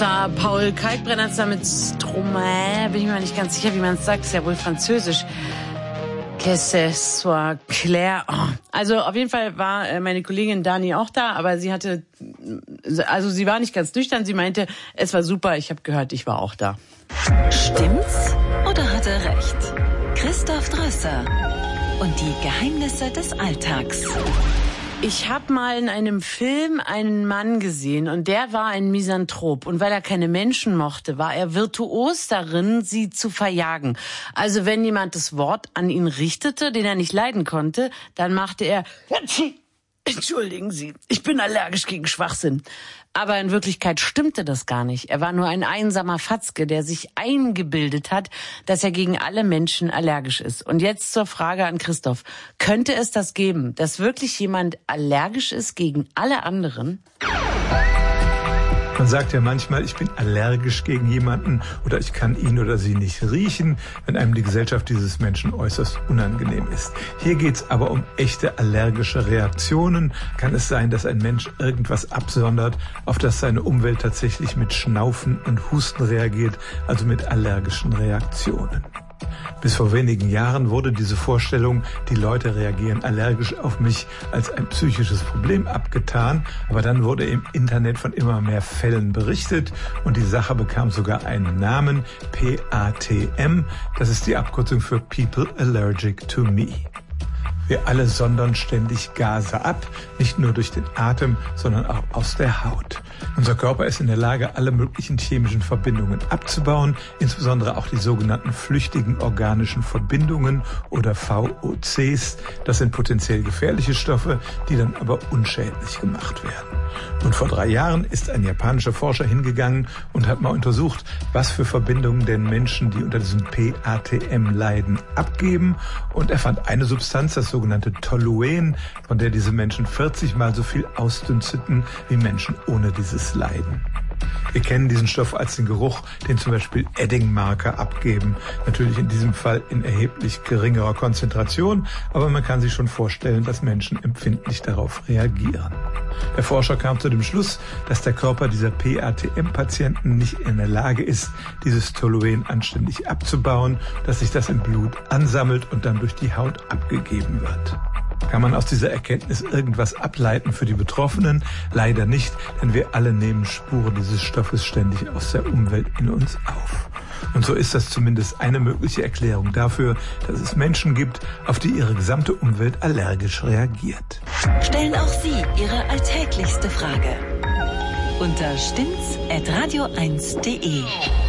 Da Paul Kalkbrenner zusammen mit Stromae, bin ich mir nicht ganz sicher, wie man es sagt, ist ja wohl französisch. Que ce soit clair. Oh. Also auf jeden Fall war meine Kollegin Dani auch da, aber sie war nicht ganz nüchtern, sie meinte, es war super, ich habe gehört, ich war auch da. Stimmt's oder hat er recht? Christoph Drösser und die Geheimnisse des Alltags. Ich habe mal in einem Film einen Mann gesehen und der war ein Misanthrop. Und weil er keine Menschen mochte, war er virtuos darin, sie zu verjagen. Also wenn jemand das Wort an ihn richtete, den er nicht leiden konnte, dann machte er: Entschuldigen Sie, ich bin allergisch gegen Schwachsinn. Aber in Wirklichkeit stimmte das gar nicht. Er war nur ein einsamer Fatzke, der sich eingebildet hat, dass er gegen alle Menschen allergisch ist. Und jetzt zur Frage an Christoph. Könnte es das geben, dass wirklich jemand allergisch ist gegen alle anderen? Man sagt ja manchmal, ich bin allergisch gegen jemanden oder ich kann ihn oder sie nicht riechen, wenn einem die Gesellschaft dieses Menschen äußerst unangenehm ist. Hier geht's aber um echte allergische Reaktionen. Kann es sein, dass ein Mensch irgendwas absondert, auf das seine Umwelt tatsächlich mit Schnaufen und Husten reagiert, also mit allergischen Reaktionen? Bis vor wenigen Jahren wurde diese Vorstellung, die Leute reagieren allergisch auf mich, als ein psychisches Problem abgetan. Aber dann wurde im Internet von immer mehr Fällen berichtet und die Sache bekam sogar einen Namen, PATM. Das ist die Abkürzung für People Allergic to Me. Wir alle sondern ständig Gase ab, nicht nur durch den Atem, sondern auch aus der Haut. Unser Körper ist in der Lage, alle möglichen chemischen Verbindungen abzubauen, insbesondere auch die sogenannten flüchtigen organischen Verbindungen oder VOCs. Das sind potenziell gefährliche Stoffe, die dann aber unschädlich gemacht werden. Und vor 3 Jahren ist ein japanischer Forscher hingegangen und hat mal untersucht, was für Verbindungen denn Menschen, die unter diesem PATM leiden, abgeben. Und er fand eine Substanz, das sogenannte Toluen, von der diese Menschen 40 Mal so viel ausdünsteten wie Menschen ohne dieses Leiden. Wir kennen diesen Stoff als den Geruch, den zum Beispiel Eddingmarker abgeben. Natürlich in diesem Fall in erheblich geringerer Konzentration, aber man kann sich schon vorstellen, dass Menschen empfindlich darauf reagieren. Der Forscher kam zu dem Schluss, dass der Körper dieser PATM-Patienten nicht in der Lage ist, dieses Toluen anständig abzubauen, dass sich das im Blut ansammelt und dann durch die Haut abgegeben wird. Kann man aus dieser Erkenntnis irgendwas ableiten für die Betroffenen? Leider nicht, denn wir alle nehmen Spuren dieses Stoffes ständig aus der Umwelt in uns auf. Und so ist das zumindest eine mögliche Erklärung dafür, dass es Menschen gibt, auf die ihre gesamte Umwelt allergisch reagiert. Stellen auch Sie Ihre alltäglichste Frage unter stimmt's@radio1.de.